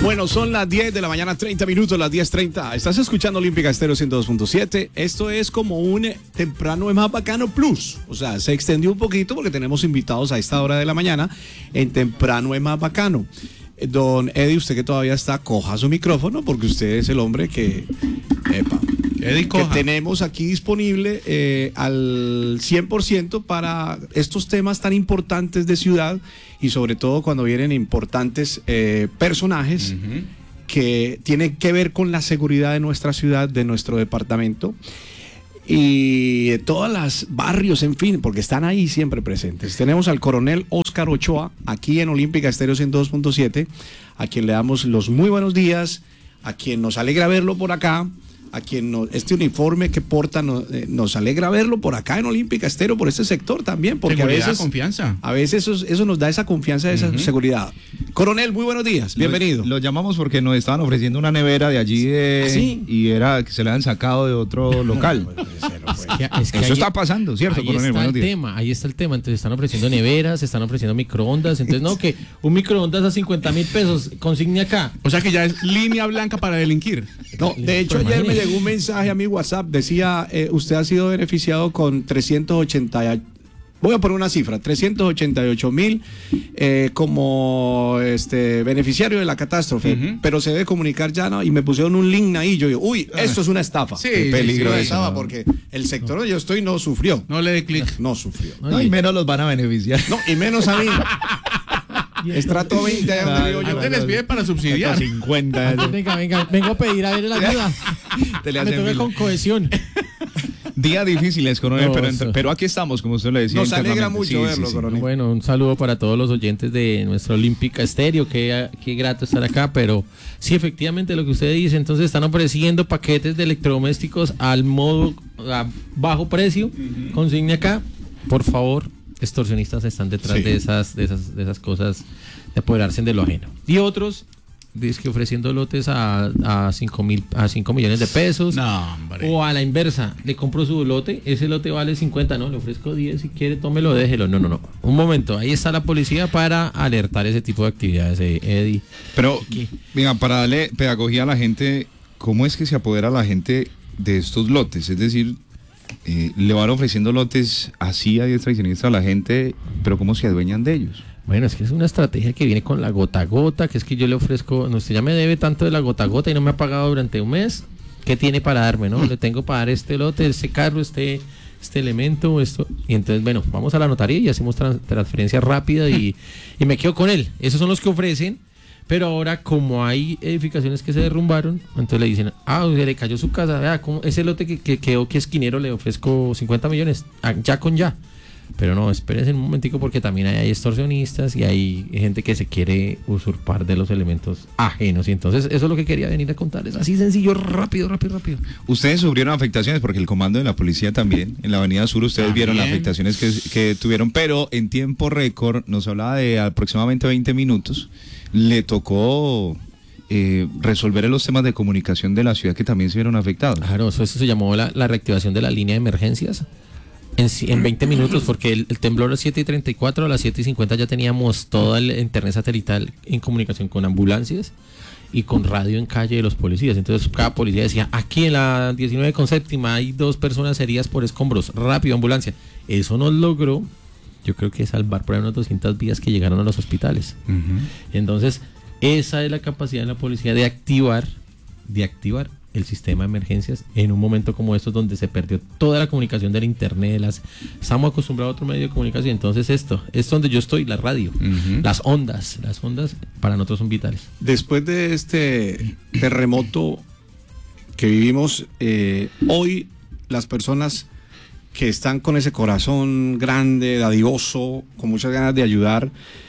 Bueno, son las 10 de la mañana, 30 minutos, las 10:30. Estás escuchando Olímpica Estéreo 102.7. Esto es como un temprano es más bacano plus. O sea, se extendió un poquito porque tenemos invitados a esta hora de la mañana en temprano es más bacano. Don Eddie, usted que todavía está, coja su micrófono porque usted es el hombre que... Eddie, que tenemos aquí disponible al 100% para estos temas tan importantes de ciudad y sobre todo cuando vienen importantes personajes que tienen que ver con la seguridad de nuestra ciudad, de nuestro departamento y de todos los barrios, en fin, porque están ahí siempre presentes. Tenemos al coronel Óscar Ochoa aquí en Olímpica Estéreo 102.7, a quien le damos los muy buenos días, a quien nos alegra verlo por acá, a quien este uniforme que porta nos alegra verlo por acá en Olímpica Estéreo, por este sector también, porque seguridad, a veces confianza. A veces eso nos da esa confianza, esa seguridad. Coronel, muy buenos días, bienvenido. Lo llamamos porque nos estaban ofreciendo una nevera de allí ¿Sí? y era que se la han sacado de otro local. Eso está pasando, ¿cierto, ahí coronel? Está el tema, ahí está el tema. Entonces están ofreciendo neveras, están ofreciendo microondas. Entonces, no, que un microondas a 50.000 pesos, consigne acá. O sea que ya es línea blanca para delinquir. No, de hecho ayer me llegó un mensaje a mi WhatsApp, decía, usted ha sido beneficiado con 380, voy a poner una cifra, 388,000 como beneficiario de la catástrofe, pero se debe comunicar ya, ¿no? Y me pusieron un link ahí, yo digo, uy, esto es una estafa. Sí, Qué peligro sí, de sí, estafa, no. porque el sector donde yo estoy no sufrió. No le dé clic. No sufrió. No, y menos los van a beneficiar. No, y menos a mí. Estrato 20, allá donde vivo yo. Antes les pide para subsidiar. 50. Vengo a pedir a ver la ayuda. Me toca con cohesión. Días difíciles, coronel, No, pero aquí estamos, como usted le decía. Nos alegra internamente. mucho verlo, coronel. Bueno, un saludo para todos los oyentes de nuestra Olímpica Estéreo, qué grato estar acá, pero sí, efectivamente lo que usted dice, entonces están ofreciendo paquetes de electrodomésticos a bajo precio, consigne acá, por favor, extorsionistas están detrás Sí. de esas cosas de apoderarse de lo ajeno. Y otros, dice que ofreciendo lotes a 5 millones de pesos. No, hombre. O a la inversa, le compro su lote, ese lote vale 50, no, le ofrezco 10, si quiere, tómelo, déjelo. No. Un momento, ahí está la policía para alertar ese tipo de actividades, Eddie. Pero, venga, para darle pedagogía a la gente, ¿cómo es que se apodera la gente de estos lotes? Es decir, le van ofreciendo lotes así a diestra y siniestra a la gente, pero ¿cómo se adueñan de ellos? Bueno, es que es una estrategia que viene con la gota a gota, que es que yo le ofrezco, no, usted ya me debe tanto de la gota a gota y no me ha pagado durante un mes, ¿qué tiene para darme, no? Le tengo para dar este lote, este carro, este elemento, esto, y entonces, bueno, vamos a la notaría y hacemos transferencia rápida y me quedo con él. Esos son los que ofrecen, pero ahora como hay edificaciones que se derrumbaron, entonces le dicen, se le cayó su casa, vea, ese lote que quedó que esquinero le ofrezco 50 millones, ya con ya. Pero no, espérense un momentico porque también hay extorsionistas y hay gente que se quiere usurpar de los elementos ajenos. Y entonces eso es lo que quería venir a contarles. Así sencillo, rápido. Ustedes sufrieron afectaciones porque el comando de la policía también, en la Avenida Sur, ustedes vieron las afectaciones que tuvieron, pero en tiempo récord, nos hablaba de aproximadamente 20 minutos, le tocó resolver los temas de comunicación de la ciudad que también se vieron afectados. Claro, eso se llamó la reactivación de la línea de emergencias. En 20 minutos, porque el temblor a las 7:34, a las 7:50 ya teníamos toda el internet satelital en comunicación con ambulancias y con radio en calle de los policías. Entonces cada policía decía, aquí en la 19 con séptima hay 2 personas heridas por escombros, rápido, ambulancia. Eso nos logró, yo creo que salvar por ahí unas 200 vidas que llegaron a los hospitales. Entonces esa es la capacidad de la policía de activar el sistema de emergencias en un momento como estos donde se perdió toda la comunicación del internet, estamos acostumbrados a otro medio de comunicación, entonces esto es donde yo estoy, la radio, las ondas para nosotros son vitales. Después de este terremoto que vivimos, hoy las personas que están con ese corazón grande, dadivoso, con muchas ganas de ayudar,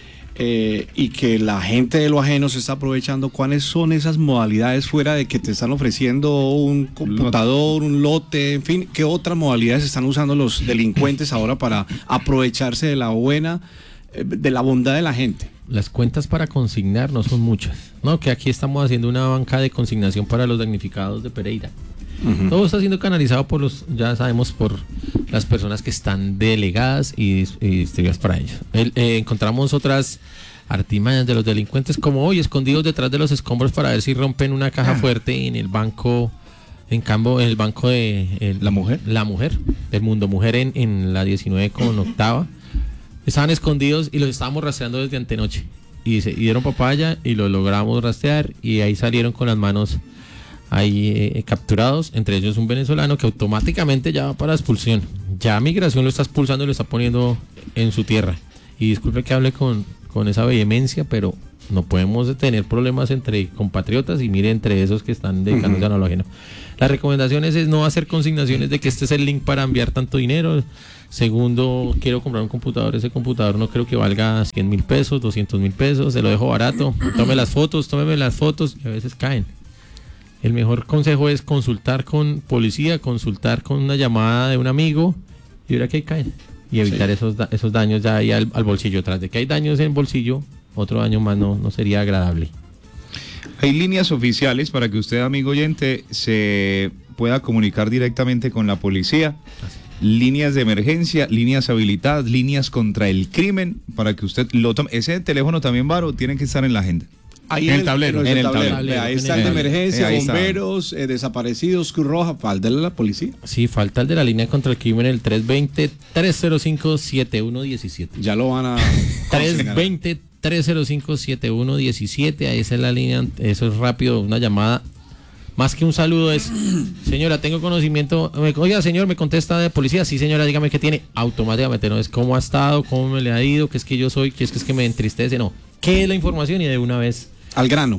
y que la gente de lo ajeno se está aprovechando, ¿cuáles son esas modalidades fuera de que te están ofreciendo un computador, un lote, en fin, qué otras modalidades están usando los delincuentes ahora para aprovecharse de la bondad de la gente? Las cuentas para consignar no son muchas, ¿no? Que aquí estamos haciendo una banca de consignación para los damnificados de Pereira. Todo está siendo canalizado por ya sabemos, por las personas que están delegadas y distribuidas para ellos. Encontramos otras artimañas de los delincuentes, como hoy, escondidos detrás de los escombros para ver si rompen una caja fuerte en el banco, en el banco de... ¿La mujer? La mujer, del Mundo Mujer en la 19 con octava. Estaban escondidos y los estábamos rastreando desde antenoche. Y dieron papaya y los logramos rastrear y ahí salieron con las manos ahí capturados, entre ellos un venezolano que automáticamente ya va para expulsión. Ya Migración lo está expulsando y lo está poniendo en su tierra. Y disculpe que hable con esa vehemencia, pero no podemos tener problemas entre compatriotas y mire entre esos que están dedicándose a lo ajeno. La recomendación es no hacer consignaciones de que este es el link para enviar tanto dinero. Segundo, quiero comprar un computador, ese computador no creo que valga 100,000 pesos, 200,000 pesos, se lo dejo barato, tómeme las fotos, y a veces caen. El mejor consejo es consultar con policía, consultar con una llamada de un amigo y ver que ahí caen. Y evitar esos daños ya ahí al bolsillo. Tras de que hay daños en el bolsillo, otro daño más no sería agradable. Hay líneas oficiales para que usted, amigo oyente, se pueda comunicar directamente con la policía. Líneas de emergencia, líneas habilitadas, líneas contra el crimen, para que usted lo tome. Ese teléfono también, Varo, tiene que estar en la agenda. Ahí en el tablero. En el tablero. Ahí está el de emergencia, ahí está. bomberos, desaparecidos, Cruz Roja, falta el de la policía. Sí, falta el de la línea contra el crimen, el 320-305-7117. Ya lo van a... 320-305-7117, ahí está la línea, eso es rápido, una llamada. Más que un saludo es, señora, tengo conocimiento, oiga señor, me contesta de policía, sí señora, dígame qué tiene, automáticamente no es cómo ha estado, cómo me le ha ido, qué es que yo soy, qué es que me entristece, no, qué es la información y de una vez Al grano.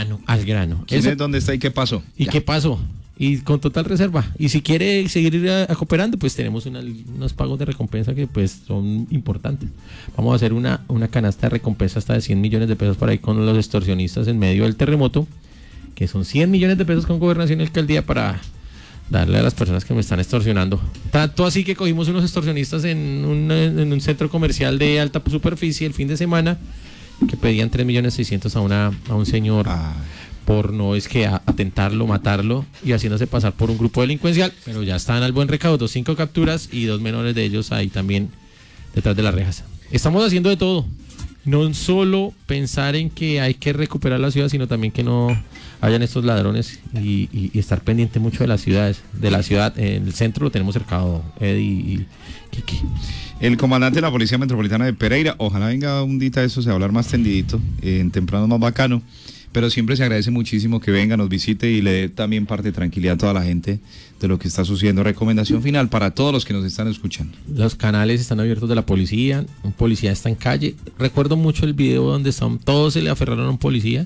¿Quién es dónde está y qué pasó? ¿Y qué pasó? Y con total reserva. Y si quiere seguir cooperando, pues tenemos unos pagos de recompensa que pues son importantes. Vamos a hacer una canasta de recompensa hasta de 100 millones de pesos para ir con los extorsionistas en medio del terremoto, que son 100 millones de pesos con gobernación y alcaldía para darle a las personas que me están extorsionando. Tanto así que cogimos unos extorsionistas en un centro comercial de alta superficie el fin de semana que pedían 3.600.000 a un señor por no es que atentarlo, matarlo y haciéndose pasar por un grupo delincuencial, pero ya están al buen recaudo, 5 capturas y 2 menores de ellos ahí también detrás de las rejas. Estamos haciendo de todo, no solo pensar en que hay que recuperar la ciudad, sino también que no hayan estos ladrones y estar pendiente mucho de las ciudades, en el centro lo tenemos cercado, Eddie y Kiki. El comandante de la Policía Metropolitana de Pereira, ojalá venga un día de eso, se va a hablar más tendidito, en temprano más bacano, pero siempre se agradece muchísimo que venga, nos visite y le dé también parte de tranquilidad a toda la gente de lo que está sucediendo. Recomendación final para todos los que nos están escuchando. Los canales están abiertos de la policía, un policía está en calle. Recuerdo mucho el video donde todos se le aferraron a un policía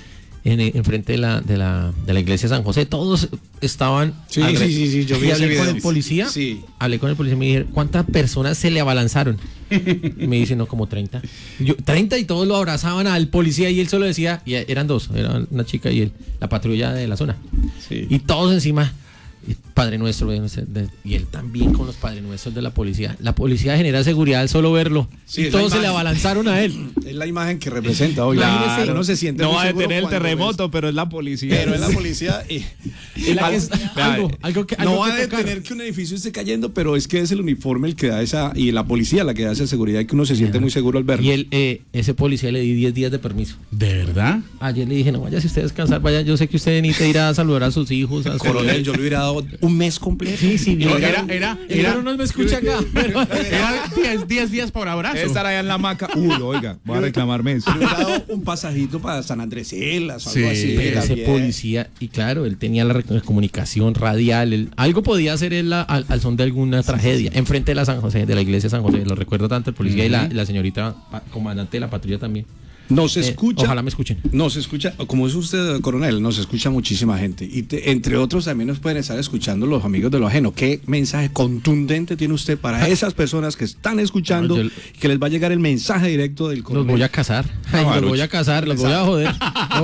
en frente de la iglesia de San José, todos estaban Sí, yo vi y ese hablé con video. el policía, Sí. hablé con el policía y me dijeron, ¿cuántas personas se le abalanzaron? Y me dicen, no, como 30. 30 y todos lo abrazaban al policía y él solo decía, y eran dos, era una chica y él, la patrulla de la zona. Sí. Y todos encima, Padre Nuestro, y él también con los Padre Nuestros de la policía. La policía genera seguridad al solo verlo. Sí, y es la todos se le imagen. abalanzaron a él. Es la imagen que representa hoy. Imagínese. Uno se siente No muy va a seguro detener el cuando terremoto, pero es la policía. Pero es la policía y Algo que no va a que tocar. detener que un edificio esté cayendo, pero es que es el uniforme el que da esa, y la policía la que da esa seguridad, que uno se siente muy seguro al verlo. Y él, ese policía le di 10 días de permiso. ¿De verdad? Ayer le dije, no vaya si usted a descansar, vaya, yo sé que usted necesita ir a saludar a sus hijos. A su- Coronel, yo le hubiera dado un mes completo. Sí, No, era, era- no me escucha acá. Pero, Era 10 días por abrazo. Debe estar allá en la hamaca. Oiga, voy a reclamarme eso. Le hubiera dado un pasajito para San Andrés Islas, algo Sí, así. pero ese también. policía, y claro, él tenía la comunicación radial, algo podía hacer él al son de alguna tragedia, enfrente de la San José, de la iglesia de San José, lo recuerdo tanto el policía y la señorita comandante de la patrulla también. Nos escucha. Ojalá me escuchen. Nos escucha, como es usted, coronel, nos escucha muchísima gente. Y entre otros también nos pueden estar escuchando los amigos de lo ajeno. ¿Qué mensaje contundente tiene usted para esas personas que están escuchando, No, yo- que les va a llegar el mensaje directo del Los coronel? voy a casar. Ay, los voy a casar, los voy a joder.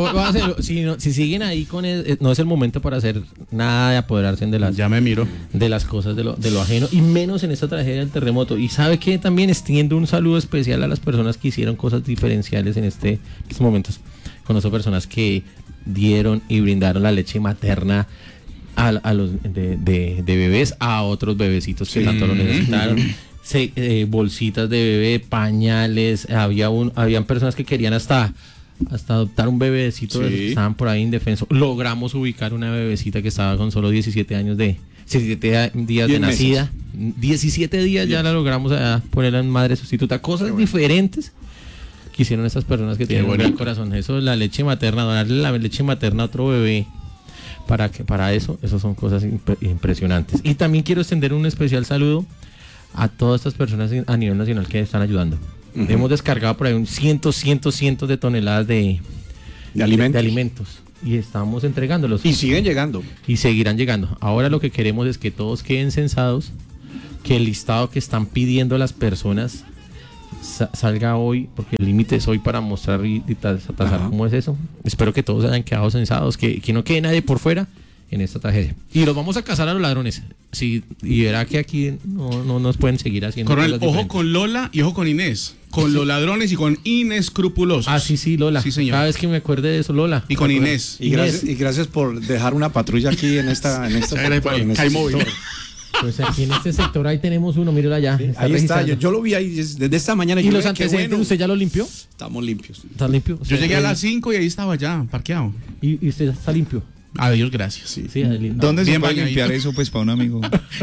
Si siguen ahí con no es el momento para hacer nada de apoderarse de Ya me miro. las cosas de lo ajeno, y menos en esta tragedia del terremoto. Y sabe que también extiendo un saludo especial a las personas que hicieron cosas diferenciales en estos momentos. Conozco personas que dieron y brindaron la leche materna a los de bebés a otros bebecitos que tanto lo necesitaron. bolsitas de bebé, pañales, habían personas que querían hasta adoptar un bebecito, Sí. estaban por ahí indefensos. Logramos ubicar una bebecita que estaba con solo 17 días de 10 nacida. 17 días ya la logramos ponerla en madre sustituta. Cosas diferentes que hicieron esas personas que tienen un gran corazón. Eso, la leche materna, donarle la leche materna a otro bebé. Para eso son cosas impresionantes. Y también quiero extender un especial saludo a todas estas personas a nivel nacional que están ayudando. Hemos descargado por ahí cientos de toneladas de alimentos y estamos entregándolos. Y siguen llegando. Y seguirán llegando. Ahora lo que queremos es que todos queden censados, que el listado que están pidiendo las personas salga hoy, porque el límite es hoy para mostrar y tasar cómo es eso. Espero que todos hayan quedado censados, que no quede nadie por fuera en esta tragedia. Y los vamos a cazar a los ladrones. Sí, y verá que aquí no nos pueden seguir haciendo. Coronel, cosas ojo diferentes. con Lola y ojo con Inés. Con los ladrones y con inescrupulosos. Ah, sí, Lola. Sí, señor. Cada vez que me acuerde de eso, Lola. Y con Inés. Y gracias por dejar una patrulla aquí en esta sector, en este Caimóvil. sector. Pues aquí en este sector ahí tenemos uno, míralo allá. Ahí está, registrando. yo lo vi ahí desde esta mañana. ¿Y yo los dije, qué antecedentes bueno. usted ya lo limpió? Estamos limpios. ¿Está limpio? Yo llegué a las 5 y ahí estaba ya, parqueado. ¿Y usted está limpio? Adiós, gracias. Sí, Adelina. ¿Dónde se Bien puede bañadito. limpiar eso pues para un amigo?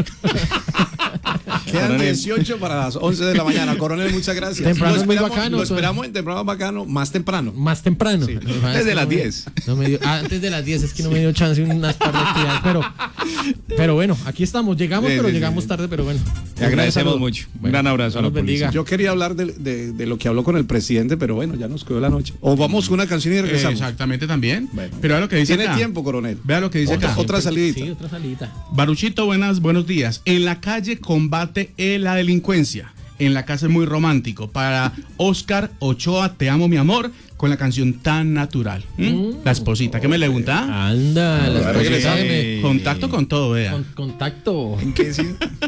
Quedan Coronel. 18 para las 11 de la mañana. Coronel, muchas gracias. Temprano es muy esperamos, bacano, lo esperamos en temprano bacano, más temprano. Más temprano. Sí. Desde las 10. Antes de las 10, es que no me dio chance unas par de actividades, pero bueno, aquí estamos, llegamos, Sí, pero sí, llegamos sí. tarde, pero bueno. Le agradecemos Saludo. mucho. Un Bueno, gran abrazo a la Dios bendiga. policía. Yo quería hablar de lo que habló con el presidente, pero bueno, ya nos quedó la noche. O vamos con una canción y regresamos. Exactamente también. Bueno. Pero vea lo que dice Tiene acá. tiempo, coronel. Vea lo que dice acá. Otra salidita. Sí, otra salidita. Baruchito, buenos días. En la calle combate la delincuencia. En la casa es muy romántico. Para Oscar Ochoa, te amo mi amor, con la canción Tan Natural. La esposita, ¿qué me pregunta? Anda, la regresamos. esposita Contacto con todo, vea. Contacto. ¿En qué sí?